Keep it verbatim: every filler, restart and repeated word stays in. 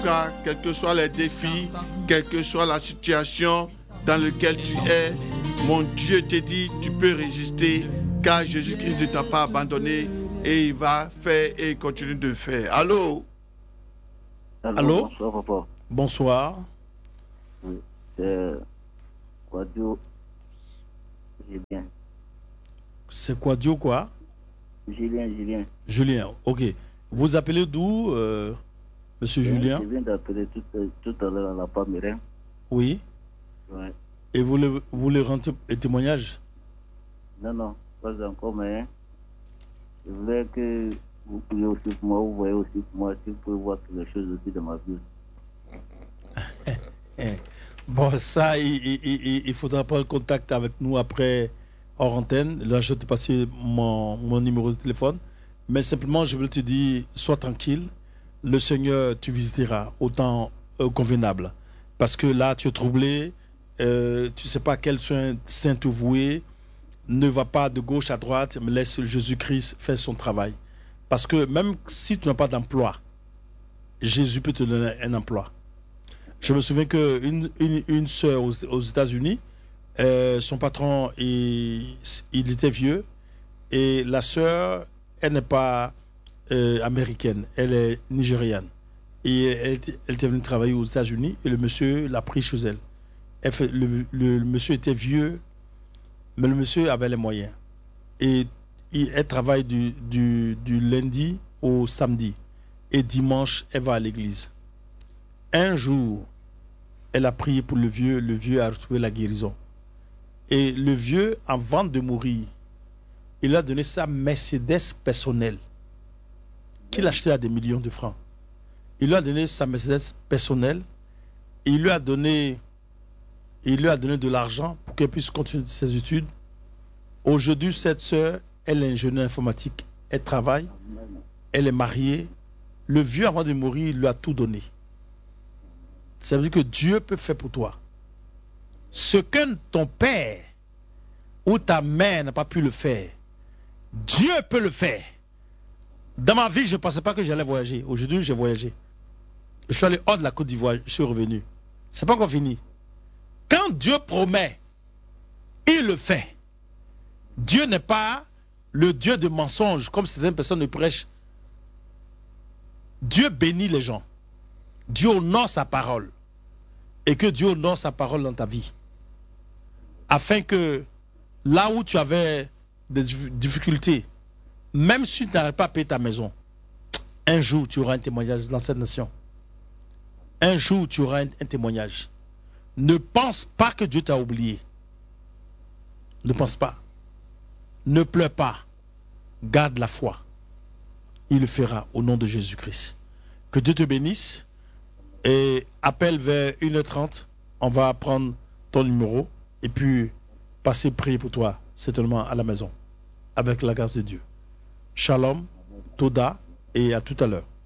cas, quels que soient les défis, quelle que soit la situation dans laquelle tu es, mon Dieu te dit, tu peux résister, car Jésus-Christ ne t'a pas abandonné et il va faire et continue de faire. Allô? Allô? Allô? Bonsoir, papa. Bonsoir. Oui, c'est Quadio Julien. C'est quoi, Dieu quoi? Julien, Julien. Julien, ok. Vous appelez d'où, euh, monsieur Julien? Je viens d'appeler tout, tout à l'heure à la Palmyrin. Oui. Ouais. Et vous voulez, vous voulez rendre un témoignage? Non, non, pas encore, mais je voulais que vous priez aussi pour moi, vous voyez aussi pour moi, si vous pouvez voir toutes les choses aussi de ma vie. Bon, ça, il, il, il, il faudra prendre contact avec nous après hors antenne. Là, je vais te passer mon, mon numéro de téléphone. Mais simplement, je veux te dire, sois tranquille. Le Seigneur, tu visiteras au temps euh, convenable. Parce que là, tu es troublé. Euh, tu ne sais pas quel saint, saint te vouer. Ne va pas de gauche à droite, mais laisse Jésus-Christ faire son travail. Parce que même si tu n'as pas d'emploi, Jésus peut te donner un emploi. Je me souviens qu'une une, une sœur aux, aux États-Unis, euh, son patron, il, il était vieux, et la sœur, elle n'est pas euh, américaine, elle est nigériane. Et elle, elle était venue travailler aux États-Unis, et le monsieur l'a pris chez elle. elle fait, le, le, le monsieur était vieux, mais le monsieur avait les moyens. Et il, elle travaille du, du, du lundi au samedi, et dimanche, elle va à l'église. Un jour, elle a prié pour le vieux, le vieux a retrouvé la guérison. Et le vieux, avant de mourir, il a donné sa Mercedes personnelle, qu'il achetait à des millions de francs. Il lui a donné sa Mercedes personnelle, et il lui a donné, il lui a donné de l'argent pour qu'elle puisse continuer ses études. Aujourd'hui, cette sœur, elle est ingénieure informatique, elle travaille, elle est mariée. Le vieux, avant de mourir, il lui a tout donné. Ça veut dire que Dieu peut faire pour toi ce que ton père ou ta mère n'a pas pu le faire. Dieu peut le faire. Dans ma vie, je ne pensais pas que j'allais voyager. Aujourd'hui, j'ai voyagé. Je suis allé hors de la Côte d'Ivoire, je suis revenu. C'est pas encore fini. Quand Dieu promet, il le fait. Dieu n'est pas le Dieu de mensonges, comme certaines personnes le prêchent. Dieu bénit les gens. Dieu honore sa parole. Et que Dieu honore sa parole dans ta vie. Afin que là où tu avais des difficultés, même si tu n'arrives pas à payer ta maison, un jour tu auras un témoignage dans cette nation. Un jour tu auras un, un témoignage. Ne pense pas que Dieu t'a oublié. Ne pense pas. Ne pleure pas. Garde la foi. Il le fera au nom de Jésus-Christ. Que Dieu te bénisse. Et appelle vers une heure trente. On va prendre ton numéro. Et puis passer prier pour toi. Certainement à la maison. Avec la grâce de Dieu. Shalom. Toda. Et à tout à l'heure.